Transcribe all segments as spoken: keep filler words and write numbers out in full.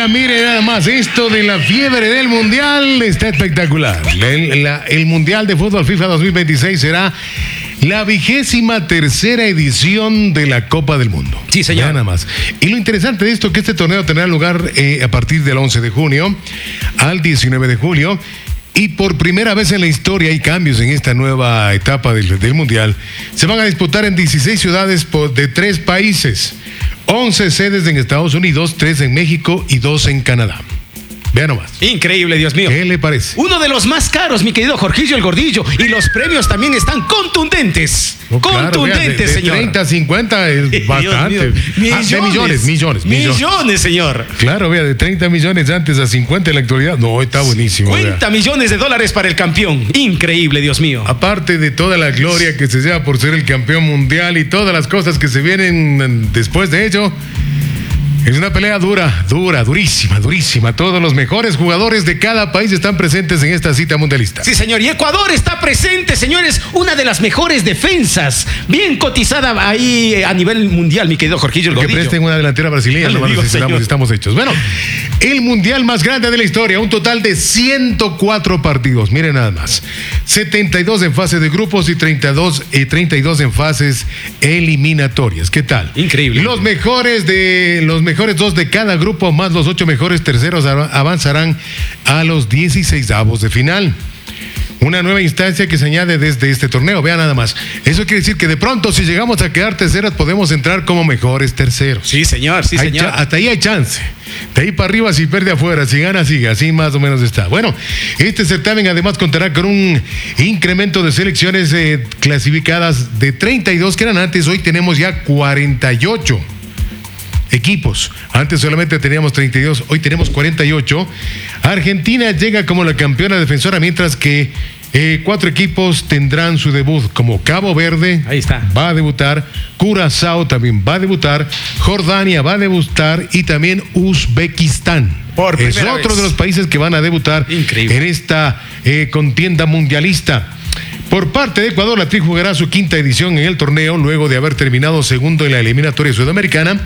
Vea, mire nada más, esto de la fiebre del Mundial está espectacular. El, la, el Mundial de Fútbol FIFA dos mil veintiséis será la vigésima tercera edición de la Copa del Mundo. Sí, señor. Vea nada más. Y lo interesante de esto es que este torneo tendrá lugar eh, a partir del once de junio al diecinueve de julio. Y por primera vez en la historia hay cambios en esta nueva etapa del, del Mundial. Se van a disputar en dieciséis ciudades por, de tres países. once sedes en Estados Unidos, tres en México y dos en Canadá. Vean nomás. Increíble, Dios mío. ¿Qué le parece? Uno de los más caros, mi querido Jorgillo el Gordillo. Y los premios también están contundentes. Oh, claro, contundentes, vea, de, de señor. treinta a cincuenta es bastante. Millones, Ah, de millones, millones, millones. Millones, señor. Claro, vea, de treinta millones antes a cincuenta en la actualidad. No, está buenísimo. cincuenta millones de dólares para el campeón. Increíble, Dios mío. Aparte de toda la gloria que se lleva por ser el campeón mundial y todas las cosas que se vienen después de ello, es una pelea dura, dura, durísima, durísima. Todos los mejores jugadores de cada país están presentes en esta cita mundialista. Sí, señor. Y Ecuador está presente, señores. Una de las mejores defensas. Bien cotizada ahí a nivel mundial, mi querido Jorgillo el Que Gordillo. presten una delantera brasileña, Ya le no digo, necesitamos, señor. estamos hechos. Bueno, el mundial más grande de la historia, un total de ciento cuatro partidos. Miren nada más. setenta y dos en fase de grupos y treinta y dos, eh, treinta y dos en fases eliminatorias. ¿Qué tal? Increíble. Los mejores de los mejores dos de cada grupo más los ocho mejores terceros avanzarán a los dieciseisavos de final. Una nueva instancia que se añade desde este torneo. Vean nada más. Eso quiere decir que de pronto, si llegamos a quedar terceros, podemos entrar como mejores terceros. Sí, señor, sí, Hay señor. cha- hasta ahí hay chance. De ahí para arriba, si pierde afuera, si gana, sigue. Así más o menos está. Bueno, este certamen además contará con un incremento de selecciones eh, clasificadas de treinta y dos que eran antes. Hoy tenemos ya cuarenta y ocho equipos. Antes solamente teníamos treinta y dos, hoy tenemos cuarenta y ocho. Argentina llega como la campeona defensora, mientras que eh, cuatro equipos tendrán su debut, como Cabo Verde. Ahí está. Va a debutar, Curazao también va a debutar, Jordania va a debutar y también Uzbekistán. Por es primera otro vez. de los países que van a debutar Increíble. en esta eh, contienda mundialista. Por parte de Ecuador, la Tri jugará su quinta edición en el torneo, luego de haber terminado segundo en la eliminatoria sudamericana.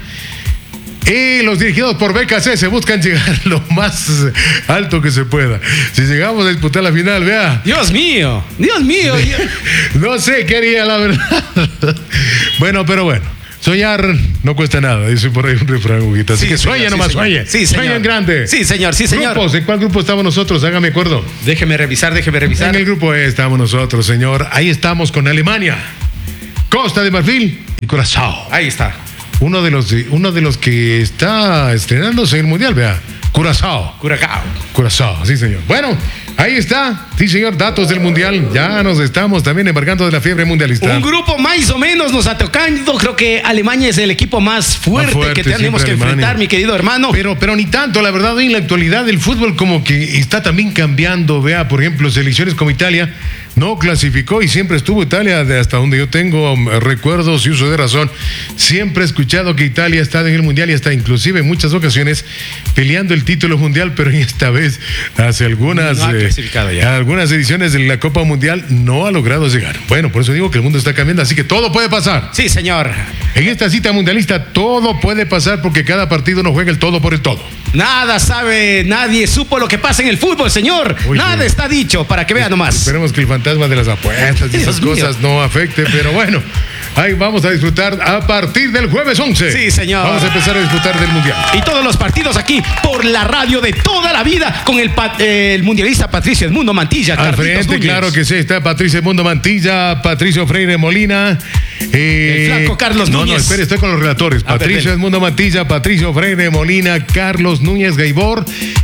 Y los dirigidos por B K C se buscan llegar lo más alto que se pueda. Si llegamos a disputar la final, vea. Dios mío, Dios mío. No sé qué haría, la verdad. Bueno, pero bueno. Soñar no cuesta nada, dice por ahí un refrán, Huguito. Así Sí, que señor, sueña sí, nomás, señor. sueñe. Sí, señor. Sueña en grande. Sí, señor, sí, señor. Grupos, ¿en cuál grupo estamos nosotros? Hágame acuerdo. Déjeme revisar, déjeme revisar. En el grupo E estamos nosotros, señor. Ahí estamos con Alemania, Costa de Marfil y Curazao. Ahí está. Uno de los, uno de los que está estrenándose en el Mundial, vea. Curazao. Curacao. Curazao, sí, señor. Bueno, ahí está. Sí, señor, datos del Mundial. Ya nos estamos también embarcando de la fiebre mundialista. Un grupo más o menos nos ha tocado. Creo que Alemania es el equipo más fuerte, Más fuerte, que tenemos que siempre enfrentar, Alemania. mi querido hermano. Pero, pero ni tanto, la verdad, hoy en la actualidad el fútbol como que está también cambiando. Vea, por ejemplo, selecciones como Italia no clasificó y siempre estuvo Italia, de hasta donde yo tengo um, recuerdos y uso de razón. Siempre he escuchado que Italia está en el Mundial y está inclusive en muchas ocasiones peleando el título mundial, pero esta vez hace algunas, No ha eh, clasificado ya. algunas ediciones de la Copa Mundial no ha logrado llegar. Bueno, por eso digo que el mundo está cambiando, así que todo puede pasar. Sí, señor. En esta cita mundialista todo puede pasar porque cada partido no juega el todo por el todo. Nada sabe, nadie supo lo que pasa en el fútbol, señor. Uy, Nada sí. está dicho, para que vea nomás. Esperemos que el fantasma de las apuestas y Dios esas mío. cosas no afecte, pero bueno, ahí vamos a disfrutar a partir del jueves once. Sí, señor. Vamos a empezar a disfrutar del Mundial. Y todos los partidos aquí por la radio de toda la vida con el, pa- eh, el mundialista Patricio Edmundo Mantilla. Al Carlitos frente, Núñez. claro que sí, está Patricio Mundo Mantilla, Patricio Freire Molina. eh, El flaco Carlos no, Núñez. No, espere, estoy con los relatores. Ah, Patricio perfecto. Edmundo Mantilla, Patricio Freire Molina, Carlos Núñez Gaibor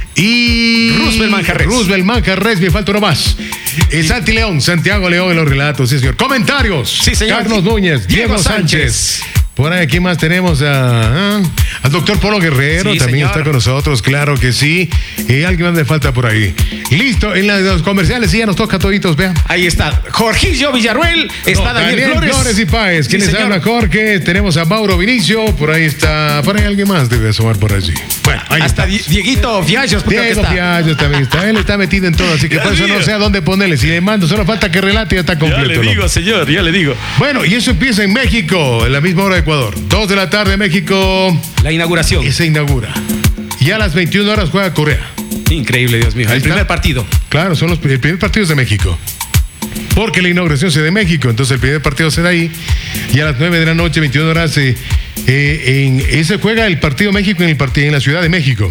y Roosevelt Manjarres. Roosevelt Manjarres, me falta uno más. Eh, Santi León, Santiago León en los relatos, sí, señor. Comentarios. Sí, señor. Carlos Núñez, Diego, Diego Sánchez. Sánchez. Por aquí más tenemos a, ah, al doctor Polo Guerrero, Sí, también señor. está con nosotros, claro que sí. Y alguien más le falta por ahí. Listo, en la- los comerciales sí ya nos toca toditos, vean. Ahí está Jorgillo Villarruel, está No, Daniel, Flores. y Páez. Sí, ¿Quién les señor. habla? Jorge. Tenemos a Mauro Vinicio. Por ahí está. Por ahí alguien más debe asomar por allí. Bueno, ahí Hasta está. Di- Dieguito Fiallos, creo que Diego está. Fiallos también está. Él está metido en todo, así que por eso no sé a dónde ponerle. Si le mando, solo falta que relate y ya está completo. ¿no? señor, ya le digo. Bueno, y eso empieza en México, en la misma hora de Ecuador. Dos de la tarde, México. La inauguración. Y se inaugura. Y a las veintiuna horas juega Corea. Increíble, Dios mío. Ahí El está. primer partido. Claro, son los el primer partido es de México. Porque la inauguración se da en México, entonces el primer partido se da ahí. Y a las nueve de la noche, veintiuna horas, eh, eh, en, ese juega el partido México en, el partido, en la Ciudad de México.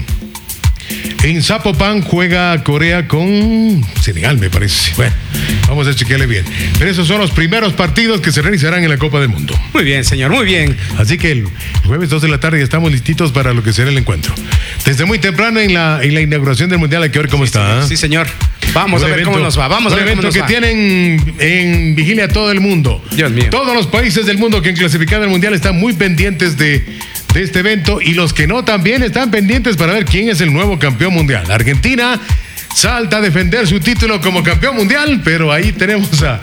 En Zapopan juega Corea con Senegal, me parece. Bueno, vamos a chequearle bien. Pero esos son los primeros partidos que se realizarán en la Copa del Mundo. Muy bien, señor, muy bien. Así que el jueves dos de la tarde ya estamos listitos para lo que será el encuentro. Desde muy temprano en la, en la inauguración del Mundial, hay que ver cómo Sí, está. señor. ¿eh? Sí, señor. Vamos Un a ver evento- cómo nos va. Vamos a un ver cómo evento nos que va. tienen en vigilia todo el mundo. Dios mío. Todos los países del mundo que han clasificado al Mundial están muy pendientes de, de este evento y los que no también están pendientes para ver quién es el nuevo campeón mundial. Argentina salta a defender su título como campeón mundial, pero ahí tenemos a,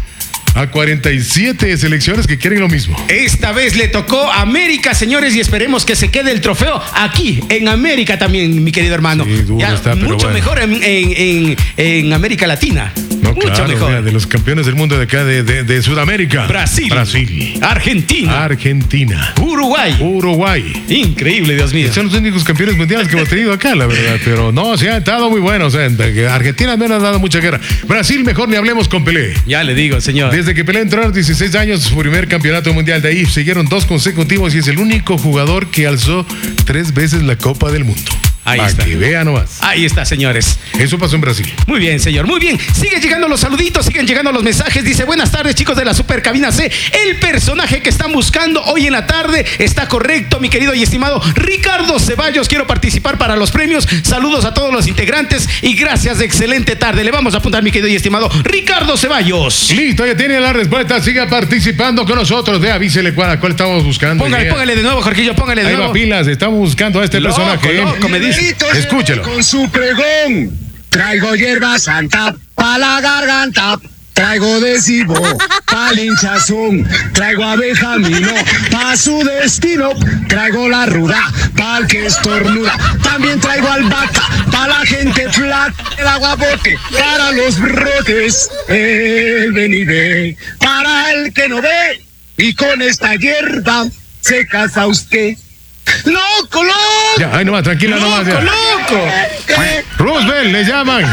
a cuarenta y siete selecciones que quieren lo mismo. Esta vez le tocó a América, señores, y esperemos que se quede el trofeo aquí, en América también, mi querido hermano. Sí, duro Ya, está, pero mucho bueno. mejor en, en- en- en América Latina. No, mucho claro, mejor. mira, de los campeones del mundo de acá, de, de- de Sudamérica. Brasil. Brasil. Argentina. Argentina. Uruguay. Uruguay. Increíble, Dios mío. Son los únicos campeones mundiales que hemos tenido acá, la verdad. Pero no, se ha estado muy bueno. O sea, Argentina no nos ha dado mucha guerra. Brasil, mejor ni hablemos con Pelé. Ya le digo, señor. Desde que Pelé entró a los dieciséis años, su primer campeonato mundial. De ahí siguieron dos consecutivos y es el único jugador que alzó tres veces la Copa del Mundo. Ahí Para está. que vean nomás. Ahí está, señores. Eso pasó en Brasil. Muy bien, señor, muy bien. Siguen llegando los saluditos, siguen llegando los mensajes. Dice, buenas tardes, chicos de la Super Cabina C. El personaje que están buscando hoy en la tarde está correcto, mi querido y estimado Ricardo Ceballos. Quiero participar para los premios. Saludos a todos los integrantes y gracias, excelente tarde. Le vamos a apuntar, mi querido y estimado Ricardo Ceballos. Listo, ya tiene la respuesta. Siga participando con nosotros. De avísele cuál, cuál estamos buscando. Póngale, Ya. póngale de nuevo, Jorgillo, póngale de Ahí nuevo. va pilas. Estamos buscando a este Loco, personaje. ¿eh? loco, me dice. Escúchelo. Con su pregón. Traigo hierba santa pa' la garganta. Traigo adhesivo pa' el hinchazón. Traigo abeja mino pa' su destino. Traigo la ruda pa' el que estornuda. También traigo albahaca pa' la gente flaca. El aguabote para los brotes. El venide para el que no ve. Y con esta hierba se casa usted. ¡Loco, loco! Ya, ahí nomás, tranquila nomás. Ya. ¡Loco! Roosevelt, le llaman.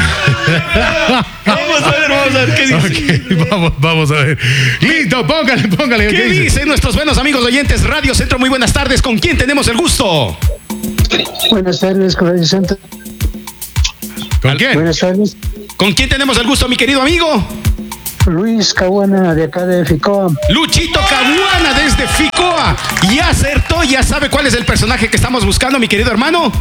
Vamos a ver, vamos a ver qué dice. Ok, vamos, vamos a ver. Listo, póngale, póngale. ¿Qué dicen nuestros buenos amigos oyentes? Radio Centro, muy buenas tardes. ¿Con quién tenemos el gusto? Buenas tardes, Radio Centro. ¿Con quién? Buenas tardes. ¿Con quién tenemos el gusto, mi querido amigo? Luis Caguana, de acá de Ficoa. Luchito Caguana desde Ficoa. Ya acertó, ya sabe cuál es el personaje que estamos buscando, mi querido hermano.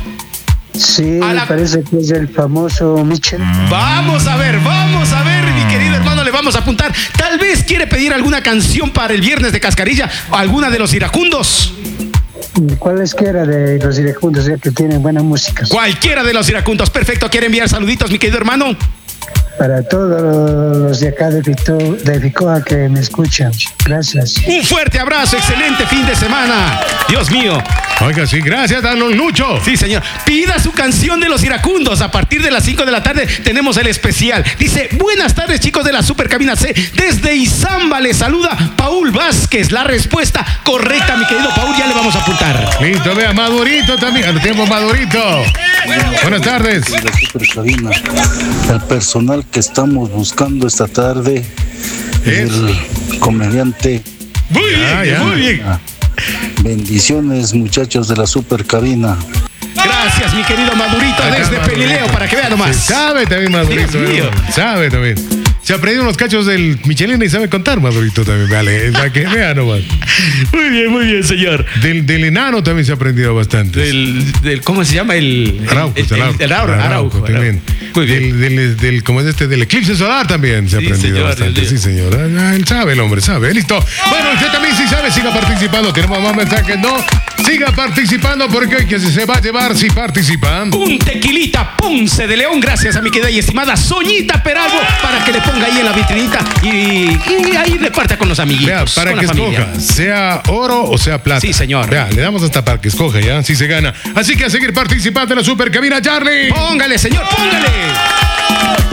Sí, A la- parece que es el famoso Michel. Vamos a ver, vamos a ver, mi querido hermano, le vamos a apuntar. Tal vez quiere pedir alguna canción para el viernes de Cascarilla o alguna de los iracundos. Cualesquiera de los iracundos, ya que tienen buena música. Cualquiera de los iracundos. Perfecto, quiere enviar saluditos, mi querido hermano. Para todos los de acá de, Fito- de Ficoa que me escuchan. Gracias. Un fuerte abrazo, excelente fin de semana. Dios mío. Oiga, sí, gracias, Don Lucho. Sí, señor. Pida su canción de los iracundos. A partir de las cinco de la tarde tenemos el especial. Dice, buenas tardes, chicos de la Super Cabina C. Desde Izamba les saluda Paul Vázquez. La respuesta correcta, mi querido Paul, ya le vamos a apuntar. Listo, vea, Madurito también. Al tiempo, Madurito. Buenas tardes. La Super Cabina. El personal que estamos buscando esta tarde es el comediante. Muy bien, Ya, ya. muy bien. Bendiciones, muchachos de la Super Cabina. Gracias, mi querido Madurito, Acá, desde Madurito. Pelileo, para que vea Se nomás. sabe también, Madurito. Dios mío. ¿eh? Sabe también. Se ha perdido unos cachos del Michelin y sabe contar, Madurito también. Vale, para que vea nomás. Muy bien, muy bien, señor. Del, del enano también se ha aprendido bastante. Del, del- ¿cómo se llama? El Araujo, el, el, el, el Araujo, Araujo, también. Muy bien. Del, del, del, ¿cómo es este? Del eclipse solar también se ha Sí, aprendido señor, bastante. Dios Sí, mío. señor. Ah, él sabe, el hombre, sabe. Listo. Bueno, usted también sí sabe, siga participando. Tenemos más mensajes, ¿no? Siga participando porque hoy que se va a llevar si participa. Un tequilita Ponce de León, gracias a mi querida y estimada Soñita Peralvo, para que le ponga ahí en la vitrinita y, y ahí reparta con los amiguitos. Vea, para con que la familia. escoja, sea oro o sea plata. Sí, señor. Vea, le damos hasta para que escoja, ¿ya? Si se gana. Así que a seguir participando en la Super Cabina, Charlie. Póngale, señor, póngale.